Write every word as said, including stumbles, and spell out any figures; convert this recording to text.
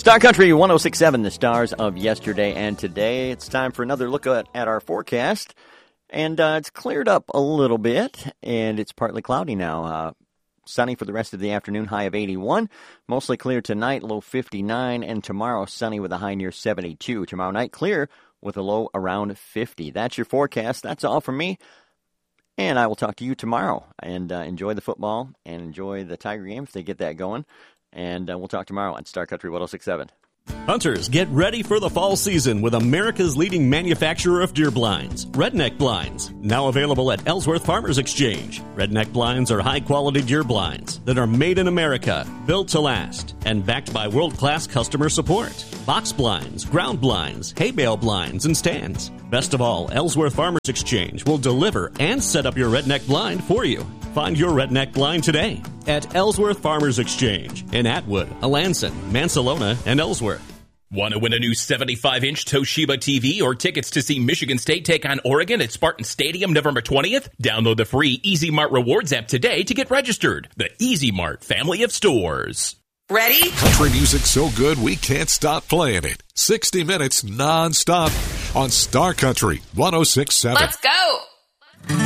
Star Country one oh six point seven, the stars of yesterday and today. It's time for another look at, at our forecast. And uh, it's cleared up a little bit, and it's partly cloudy now. Uh, sunny for the rest of the afternoon, high of eighty-one. Mostly clear tonight, low fifty-nine. And tomorrow, sunny with a high near seventy-two. Tomorrow night, clear with a low around fifty. That's your forecast. That's all from me. And I will talk to you tomorrow. And uh, enjoy the football and enjoy the Tiger game if they get that going. And uh, we'll talk tomorrow on Star Country one oh six point seven. Hunters, get ready for the fall season with America's leading manufacturer of deer blinds, Redneck Blinds. Now available at Ellsworth Farmers Exchange. Redneck Blinds are high-quality deer blinds that are made in America, built to last, and backed by world-class customer support. Box blinds, ground blinds, hay bale blinds, and stands. Best of all, Ellsworth Farmers Exchange will deliver and set up your Redneck blind for you. Find your Redneck blind today at Ellsworth Farmers Exchange in Atwood, Alanson, Mansalona, and Ellsworth. Want to win a new seventy-five inch Toshiba T V or tickets to see Michigan State take on Oregon at Spartan Stadium November twentieth? Download the free Easy Mart Rewards app today to get registered. The Easy Mart family of stores. Ready? Country music so good we can't stop playing it. sixty minutes non-stop on Star Country one oh six point seven. Let's go.